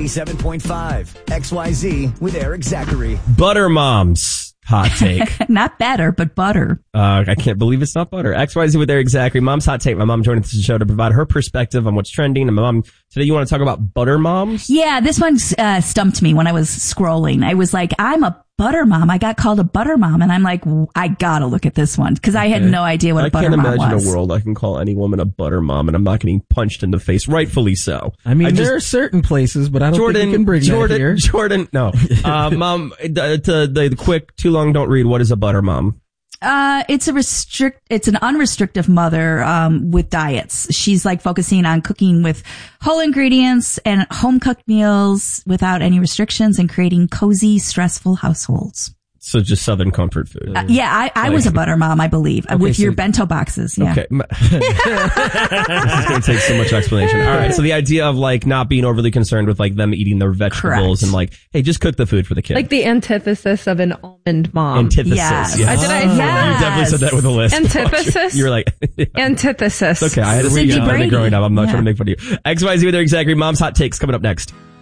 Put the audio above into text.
97.5 XYZ with Eric Zachary. Butter moms. Hot take. Not better, but butter. I can't believe it's not butter. XYZ with Eric Zachary. Mom's hot take. My mom joined us the show to provide her perspective on what's trending. And my mom, today you want to talk about butter moms? Yeah, this one stumped me when I was scrolling. I was like, I'm a butter mom. I got called a butter mom. And I'm like, I gotta look at this one because I had no idea what a butter mom was. I can't imagine a world I can call any woman a butter mom and I'm not getting punched in the face, rightfully so. I mean, there are certain places, but I don't think you can bring that here. Jordan, no. Mom, the quick, too long, don't read. What is a butter mom? It's an unrestricted mother, with diets. She's like focusing on cooking with whole ingredients and home cooked meals without any restrictions and creating cozy, stressful households. So just Southern comfort food. I was a butter mom, I believe, with your bento boxes. Yeah. Okay. This is going to take so much explanation. All right. So the idea of like not being overly concerned with like them eating their vegetables and like, hey, just cook the food for the kid. Like the antithesis of an almond mom. Antithesis. Yes. Yes. Did I say You definitely said that with a list. Antithesis? You were like, Antithesis. Okay. I had to read it growing up. I'm not trying to make fun of you. XYZ with Eric Zachary. Mom's hot takes coming up next.